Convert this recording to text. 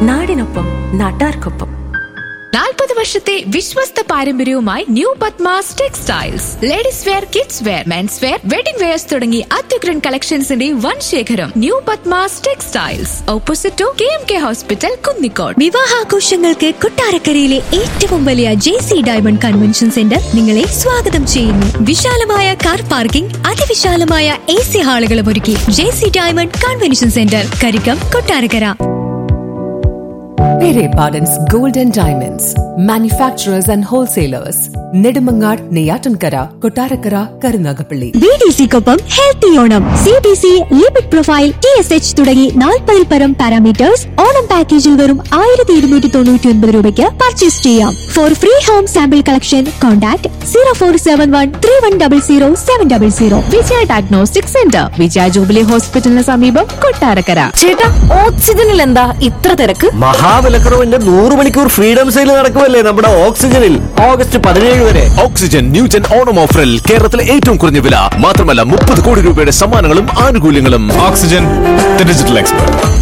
നാടിനൊപ്പം നാട്ടാർക്കൊപ്പം. 40 വർഷത്തെ വിശ്വസ്ത പാരമ്പര്യവുമായി new Padmas textiles. Ladies wear, kids wear, men's wear, wedding wears തുടങ്ങി അത്യുഗ്രൻ കളക്ഷൻസിന്റെ വൻ ശേഖരം. New Padmas textiles, opposite to KMK hospital, Kunnicode. വിവാഹാഘോഷങ്ങൾക്ക് കൊട്ടാരക്കരയിലെ ഏറ്റവും വലിയ JC ഡയമണ്ട് കൺവെൻഷൻ സെന്റർ നിങ്ങളെ സ്വാഗതം ചെയ്യുന്നു. വിശാലമായ കാർ പാർക്കിംഗ്, അതിവിശാലമായ AC ഹാളുകളും ഒരുക്കി JC diamond convention centre, Karikkam, Kottarakkara. Pere Pardon's Gold and Diamonds, manufacturers and wholesalers. Nedumangad, Neyyattinkara, Kottarakkara, Karunagappally. BDCക്കൊപ്പം healthy Onam. CBC, limit profile, TSH തുടങ്ങി 40-ൽ പരം പാരാമീറ്റേഴ്സ് ഓണം പാക്കേജിൽ വെറും 1299 രൂപയ്ക്ക് പർച്ചേസ് ചെയ്യാം. Four free home sample collection contact 047131000700. വിജയ ഡയഗ്നോസ്റ്റിക് സെന്റർ, വിജയ ജൂബിലി ഹോസ്പിറ്റലിന് സമീപം, കൊട്ടാരക്കര. ചേട്ടാ, ഓക്സിജനിൽ എന്താ ഇത്ര തിരക്ക്? മഹാവിലക്കുറവിന്റെ 100 മണിക്കൂർ ഫ്രീഡം സെയിൽ നടക്കുമല്ലേ നമ്മുടെ ഓക്സിജനിൽ. ഓഗസ്റ്റ് 17 വരെ. ഓക്സിജൻ ന്യൂജൻ ഓണം ഓഫറിൽ കേരളത്തിലെ ഏറ്റവും കുറഞ്ഞ വില മാത്രമല്ല 30 കോടി രൂപയുടെ സമ്മാനങ്ങളും ആനുകൂല്യങ്ങളും. Oxygen, the digital expert.